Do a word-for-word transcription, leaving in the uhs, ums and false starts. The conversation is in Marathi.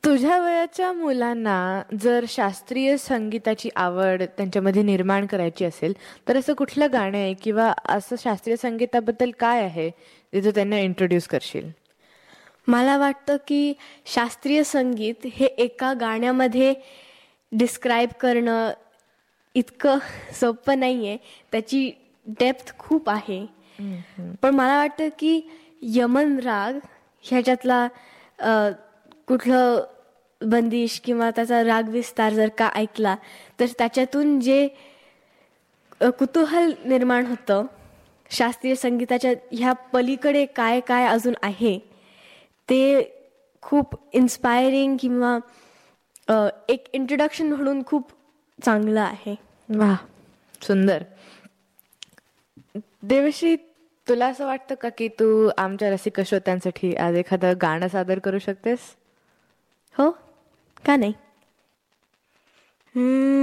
तुझ्या वयाच्या मुलांना जर शास्त्रीय संगीताची आवड त्यांच्यामध्ये निर्माण करायची असेल तर असं कुठलं गाणं आहे किंवा असं शास्त्रीय संगीताबद्दल काय आहे जे तू त्यांना इंट्रोड्यूस करशील? मला वाटतं की शास्त्रीय संगीत हे एका गाण्यामध्ये डिस्क्राईब करणं इतकं सोपं नाही आहे. त्याची डेप्थ खूप आहे. पण मला वाटतं की यमन राग ह्याच्यातला कुठलं बंदिश किंवा त्याचा राग विस्तार जर का ऐकला तर त्याच्यातून जे कुतूहल निर्माण होतं शास्त्रीय संगीताच्या ह्या पलीकडे काय काय अजून आहे ते खूप इन्स्पायरिंग किंवा एक इंट्रोडक्शन म्हणून खूप चांगलं आहे. वा, सुंदर. देवश्री, तुला असं वाटतं का की तू आमच्या रसिक श्रोत्यांसाठी आज एखादं गाणं सादर करू शकतेस? हो, का नाही.